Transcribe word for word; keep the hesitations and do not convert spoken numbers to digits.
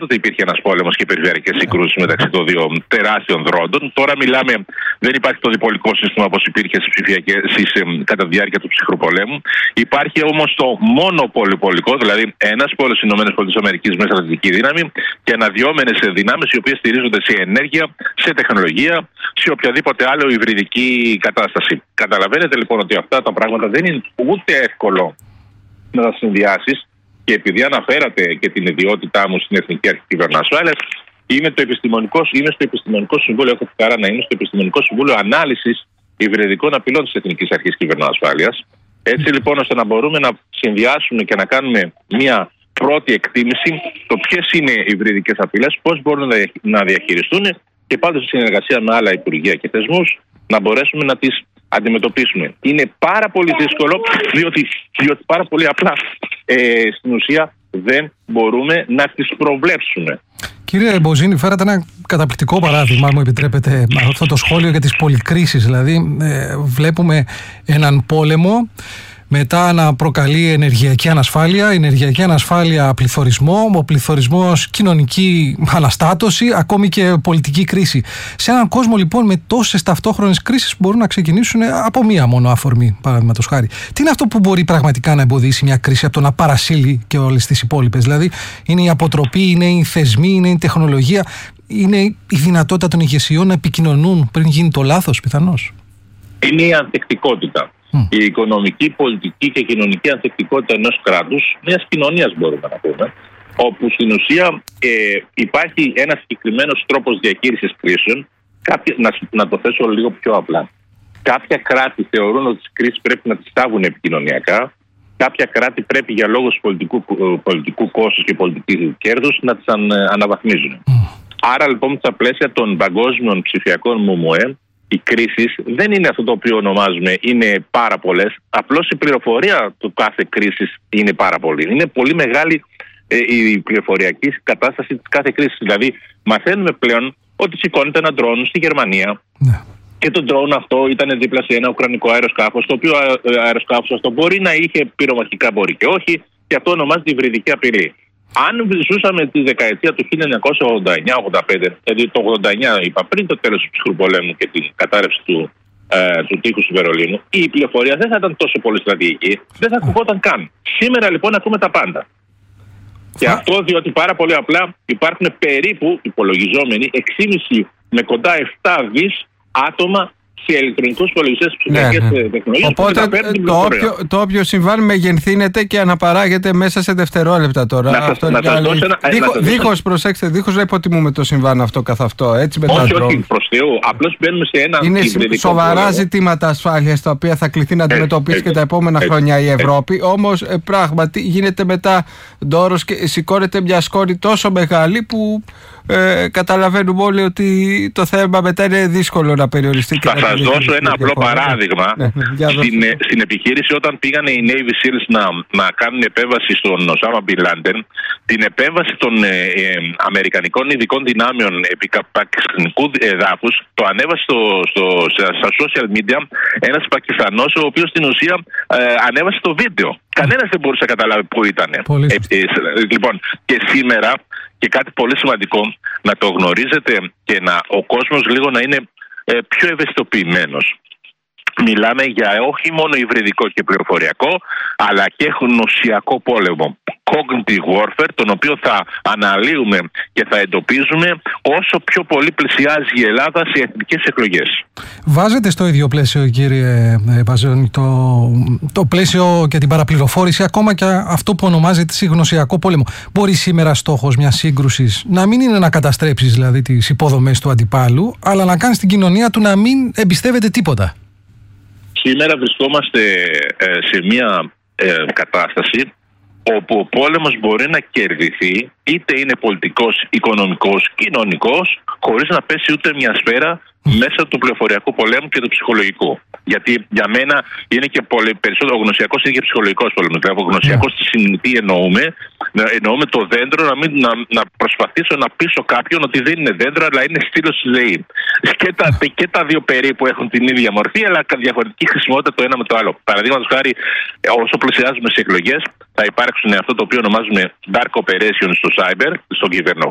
Πάντοτε υπήρχε ένας πόλεμος και περιφερειακές συγκρούσεις μεταξύ των δύο τεράστιων δρόντων. Τώρα μιλάμε, δεν υπάρχει το διπολικό σύστημα όπως υπήρχε στις ψηφιακές, στις, κατά τη διάρκεια του ψυχρού πολέμου. Υπάρχει όμως το μόνο πολυπολικό, δηλαδή ένας πόλος στις ΗΠΑ με στρατιωτική δύναμη και αναδυόμενες δυνάμεις οι οποίες στηρίζονται σε ενέργεια, σε τεχνολογία, σε οποιαδήποτε άλλο υβριδική κατάσταση. Καταλαβαίνετε λοιπόν ότι αυτά τα πράγματα δεν είναι ούτε εύκολο να τα συνδυάσεις. Και επειδή αναφέρατε και την ιδιότητά μου στην Εθνική Αρχή Κυβερνοασφάλειας, είμαι, το επιστημονικό, είμαι στο Επιστημονικό Συμβούλιο, έχω τη χαρά να είμαι στο Επιστημονικό Συμβούλιο Ανάλυσης Υβριδικών Απειλών της Εθνικής Αρχής Κυβερνοασφάλειας. Έτσι λοιπόν, ώστε να μπορούμε να συνδυάσουμε και να κάνουμε μια πρώτη εκτίμηση το ποιες είναι οι υβριδικές απειλές, πώς μπορούν να διαχειριστούν και πάντα σε συνεργασία με άλλα υπουργεία και θεσμούς να μπορέσουμε να τις αντιμετωπίσουμε. Είναι πάρα πολύ δύσκολο, διότι, διότι πάρα πολύ απλά ε, στην ουσία δεν μπορούμε να τις προβλέψουμε. Κύριε Μποζίνη, φέρατε ένα καταπληκτικό παράδειγμα, μου επιτρέπετε, αυτό το σχόλιο για τις πολυκρίσεις. Δηλαδή, ε, βλέπουμε έναν πόλεμο μετά να προκαλεί ενεργειακή ανασφάλεια, ενεργειακή ανασφάλεια πληθωρισμό, ο πληθωρισμός κοινωνική αναστάτωση, ακόμη και πολιτική κρίση. Σε έναν κόσμο λοιπόν με τόσες ταυτόχρονες κρίσεις που μπορούν να ξεκινήσουν από μία μόνο αφορμή, παραδείγματος χάρη. Τι είναι αυτό που μπορεί πραγματικά να εμποδίσει μια κρίση από το να παρασύλλει και όλες τις υπόλοιπες? Δηλαδή, είναι η αποτροπή, είναι οι θεσμοί, είναι η τεχνολογία, είναι η δυνατότητα των ηγεσιών να επικοινωνούν πριν γίνει το λάθος, πιθανώς? Είναι η ανθεκτικότητα. Mm. Η οικονομική, πολιτική και κοινωνική ανθεκτικότητα ενός κράτους, μιας κοινωνίας μπορούμε να πούμε, όπου στην ουσία ε, υπάρχει ένας συγκεκριμένος τρόπος διαχείρισης κρίσεων. Κάποιοι, να, να το θέσω λίγο πιο απλά. Κάποια κράτη θεωρούν ότι τις κρίσεις πρέπει να τις στάβουν επικοινωνιακά. Κάποια κράτη πρέπει για λόγους πολιτικού, πολιτικού κόστους και πολιτικού κέρδους να τις αν, αναβαθμίζουν. Mm. Άρα λοιπόν στα πλαίσια των παγκόσμιων ψηφιακών ΜΜΟΕ, οι κρίσεις δεν είναι αυτό το οποίο ονομάζουμε, είναι πάρα πολλές. Απλώς η πληροφορία του κάθε κρίσης είναι πάρα πολύ. Είναι πολύ μεγάλη ε, η πληροφοριακή κατάσταση της κάθε κρίσης. Δηλαδή, μαθαίνουμε πλέον ότι σηκώνεται ένα ντρόν στη Γερμανία. Ναι. Και το ντρόν αυτό ήταν δίπλα σε ένα ουκρανικό αεροσκάφος, το οποίο αεροσκάφος αυτό μπορεί να είχε πυρομαχικά, μπορεί και όχι, και αυτό ονομάζεται υβριδική απειλή. Αν ζούσαμε τη δεκαετία του χίλια εννιακόσια ογδόντα εννιά ογδόντα πέντε, δηλαδή το ογδόντα εννιά είπα, πριν το τέλος του ψυχρού πολέμου και την κατάρρευση του, ε, του τείχους του Βερολίνου, η πληροφορία δεν θα ήταν τόσο πολύ στρατηγική, δεν θα ακουγόταν καν. Σήμερα λοιπόν ακούμε τα πάντα. Και αυτό διότι πάρα πολύ απλά υπάρχουν περίπου υπολογιζόμενοι έξι κόμμα πέντε με κοντά επτά δις άτομα σε ηλεκτρονικούς υπολογιστές ψηφιακές ναι, ναι. τεχνολογίες. Οπότε το όποιο, το όποιο συμβάν μεγενθύνεται και αναπαράγεται μέσα σε δευτερόλεπτα τώρα. Να αυτό να είναι δώσω ένα, δίχως, να δίχως, προσέξτε, δίχως να υποτιμούμε το συμβάν αυτό καθ' αυτό. Έτσι, με όχι, τα όχι, προς Θεού. Απλώς μπαίνουμε σε ένα είναι σοβαρά πόλεμο. ζητήματα ασφάλειας τα οποία θα κληθεί να αντιμετωπίσει έτσι, και τα επόμενα έτσι, χρόνια η Ευρώπη. Έτσι. Όμως ε, πράγματι γίνεται μετά ντόρος και σηκώνεται μια σκόνη τόσο μεγάλη που ε, καταλαβαίνουμε όλοι ότι το θέμα μετά είναι δύσκολο να περιοριστεί. Θα σας δώσω ένα απλό παράδειγμα. Ναι, ναι, στην, στην επιχείρηση όταν πήγανε οι Navy Seals να, να κάνουν επέμβαση στον Οσάμα Μπιν Λάντεν, την επέμβαση των ε, ε, Αμερικανικών ειδικών δυνάμεων επί πακιστανικού εδάφους το ανέβασε στο, στο, στα social media ένας Πακιστανός, ο οποίος στην ουσία ε, ανέβασε το βίντεο. Κανένας δεν μπορούσε να καταλάβει πού ήταν. Ε, ε, λοιπόν, και σήμερα, και κάτι πολύ σημαντικό, να το γνωρίζετε και να, ο κόσμος λίγο να είναι ε, πιο ευαισθητοποιημένος. Μιλάμε για όχι μόνο υβριδικό και πληροφοριακό, αλλά και γνωσιακό πόλεμο. Cognitive warfare, τον οποίο θα αναλύουμε και θα εντοπίζουμε όσο πιο πολύ πλησιάζει η Ελλάδα σε εθνικές εκλογές. Βάζετε στο ίδιο πλαίσιο, κύριε Μπαζόνη, το, το πλαίσιο και την παραπληροφόρηση, ακόμα και αυτό που ονομάζεται γνωσιακό πόλεμο. Μπορεί σήμερα στόχος μιας σύγκρουσης να μην είναι να καταστρέψεις δηλαδή τις υποδομές του αντιπάλου, αλλά να κάνεις την κοινωνία του να μην εμπιστεύεται τίποτα? Σήμερα βρισκόμαστε σε μια κατάσταση όπου ο πόλεμος μπορεί να κερδιθεί, είτε είναι πολιτικός, οικονομικός, κοινωνικός, χωρίς να πέσει ούτε μια σφαίρα μέσα του πληροφοριακού πολέμου και του ψυχολογικού. Γιατί για μένα είναι και πολύ περισσότερο ο γνωσιακός είναι και ψυχολογικός πόλεμος. Δηλαδή, ο γνωσιακός τι εννοούμε, εννοούμε το δέντρο να, μην, να, να προσπαθήσω να πείσω κάποιον ότι δεν είναι δέντρο, αλλά είναι στήλος στη ΔΕΗ. Και τα, και τα δύο περίπου έχουν την ίδια μορφή, αλλά διαφορετική χρησιμότητα το ένα με το άλλο. Παραδείγματος χάρη, όσο πλησιάζουμε σε εκλογές, θα υπάρξουν αυτό το οποίο ονομάζουμε dark operations στο cyber, στον κυβερνό